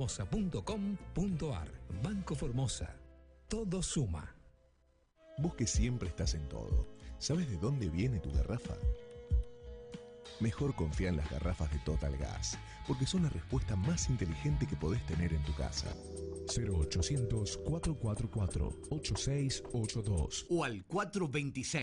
bancoformosa.com.ar. Banco Formosa. Todo suma. Vos que siempre estás en todo, ¿sabes de dónde viene tu garrafa? Mejor confía en las garrafas de Total Gas, porque son la respuesta más inteligente que podés tener en tu casa. 0800 444 8682 o al 426